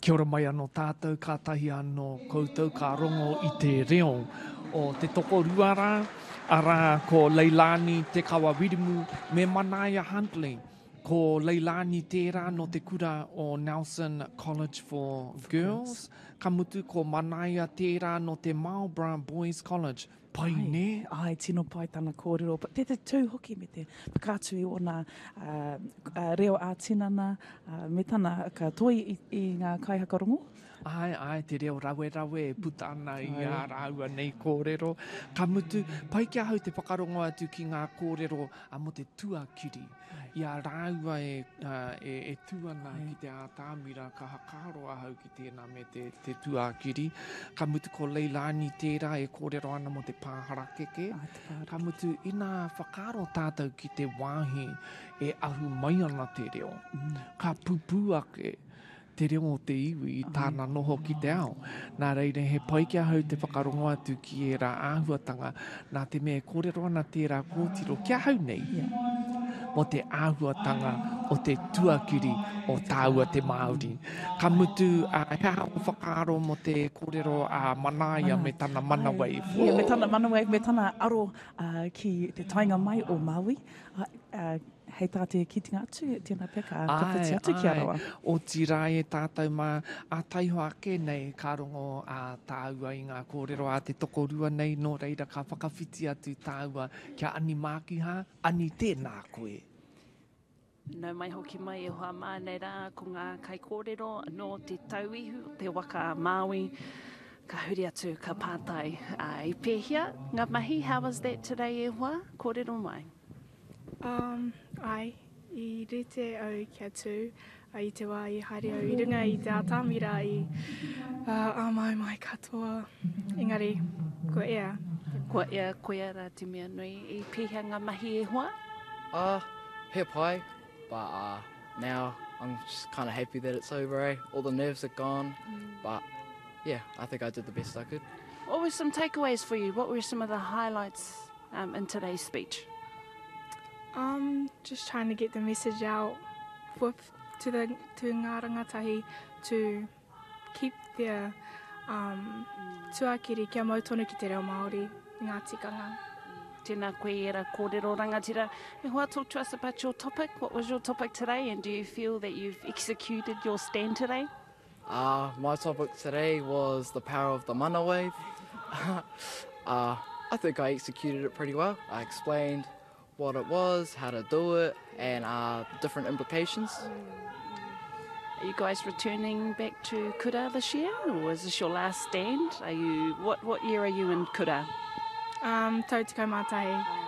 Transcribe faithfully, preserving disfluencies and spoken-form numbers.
Kia ora mai anō tātou, kātahi anō koutou ka rongo i te reo o te toko ruara, ara ko Leilani te kawa wirimu me Manaia Huntley, ko Leilani tērā no te kura o Nelson College for Girls, ka mutu ko Manaia tērā no te Marlborough Boys College. Pai ne? Ai, tino pai tana kōrero. Te te tū hoki me te whakātu i o nā uh, uh, reo ātinana, uh, me tana ka toi i, i ngā kaihakarongo. Ai, ai, te reo rawe rawe e puta ana i a rāua nei kōrero. Ka mutu, pai kia hau te whakarongo atu ki ngā kōrero a mo te tuakiri. I a rāua e, uh, e, e tuana ai. Ki te ātāmira ka hakaro a hau ki tēnā me te, te tuakiri. Ka mutu ko Leilani tērā e kōrero ana mo te pāhara keke. Ai, ka mutu ina whakaro tātou ki te wāhi e ahu mai ana te reo. Mm. Ka pupu ake te reo o te iwi i tāna noho ki te ao. Nā reire he pai kia hau te whakarongo atu ki e rā āhuatanga nā te mea kōrero ana tērā kōtiro kia hau nei. Yeah. Mo te āhuatanga o te tuakiri o tāua te Māori. Ka mutu a uh, hea o whakaro mo te kōrero a uh, Manaia me tana mana wave. Yeah, me tana mana wave, me tana aro uh, ki te tainga mai o Maui. Uh, uh, hei tā te kitinga atu, tēnā peka, ka whiti atu ki arawa. O tira e tātou mā, a taiho ake nei ka rongo a tāua i ngā kōrero a te tokorua nei, no reira ka whakawhiti atu tāua kia ani mākiha, ani tēnā koe. Nau mai hoki mai e hoa mā nei rā ko ngā kai kōrero no te tauihu, te waka Māui, ka huri atu, ka pātai. Uh, I pēhia, ngā mahi, how was that today e hoa? Kōrero mai? Um, ai, i rete au kia tū, i te wā i haere au i runga i te ātāmira i uh, āmau mai katoa. Engari, ko ea. Ko ea, ko ea rā te mea nui. I pēhia ngā mahi e hoa? Uh, he pai, but uh, now I'm just kind of happy that it's over, eh? All the nerves are gone, mm. but yeah, I think I did the best I could. What were some takeaways for you? What were some of the highlights um, in today's speech? Um, just trying to get the message out for, to the to ngā rangatahi to keep their um, tuakiri kia mau tonu ki te reo Māori, ngā tikanga. Tēnā koe era kōrero rangatira. E hoa, talk to us about your topic. What was your topic today, and do you feel that you've executed your stand today? Uh, my topic today was the power of the mana wave. uh, I think I executed it pretty well. I explained what it was, how to do it, and uh, different implications. Are you guys returning back to Kura this year, or is this your last stand? Are you what what year are you in Kura? Um, tau te kaumātahi.